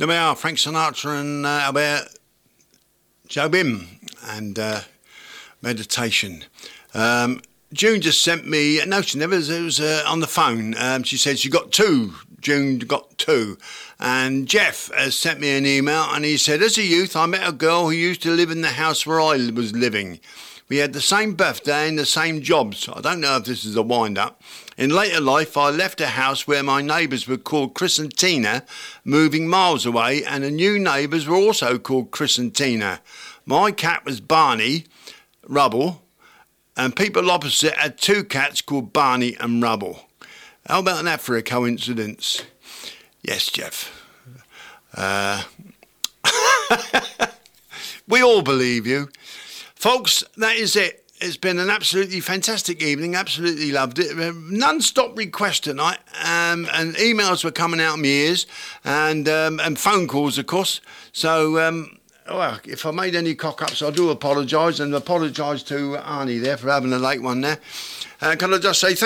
There we are, Frank Sinatra and Albert Jobim and Meditation. June just sent me, no, she never, it was on the phone. She said she got two. June got two. And Jeff has sent me an email and he said, as a youth, I met a girl who used to live in the house where I was living. We had the same birthday and the same jobs. I don't know if this is a wind-up. In later life, I left a house where my neighbours were called Chris and Tina, moving miles away, and the new neighbours were also called Chris and Tina. My cat was Barney, Rubble, and people opposite had two cats called Barney and Rubble. How about that for a coincidence? Yes, Jeff. We all believe you. Folks, that is it. It's been an absolutely fantastic evening. Absolutely loved it. Non-stop requests tonight, and emails were coming out of my ears, and phone calls, of course. So, well, if I made any cock-ups, I do apologise, and apologise to Arnie there for having a late one there. Can I just say